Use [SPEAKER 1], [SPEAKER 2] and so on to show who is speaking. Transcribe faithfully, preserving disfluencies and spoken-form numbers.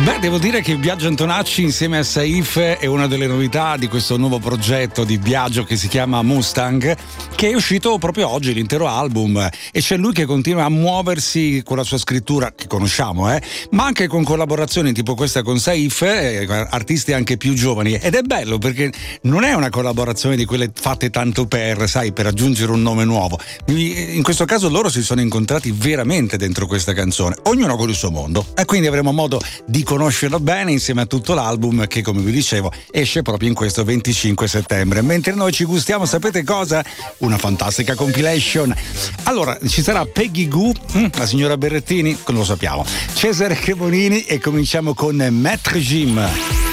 [SPEAKER 1] Beh, devo dire che Biagio Antonacci insieme a Saif è una delle novità di questo nuovo progetto di Biagio che si chiama Mustang, che è uscito proprio oggi, l'intero album, e c'è lui che continua a muoversi con la sua scrittura, che conosciamo, eh, ma anche con collaborazioni tipo questa con Saif, eh, artisti anche più giovani, ed è bello perché non è una collaborazione di quelle fatte tanto per, sai, per aggiungere un nome nuovo. In questo caso loro si sono incontrati veramente dentro questa canzone, ognuno con il suo mondo, e quindi avremo modo di conoscerlo bene insieme a tutto l'album che, come vi dicevo, esce proprio in questo venticinque settembre. Mentre noi ci gustiamo, sapete cosa? Una fantastica compilation. Allora, ci sarà Peggy Gou, la signora Berrettini, lo sappiamo, Cesare Cremonini, e cominciamo con Maître Gim.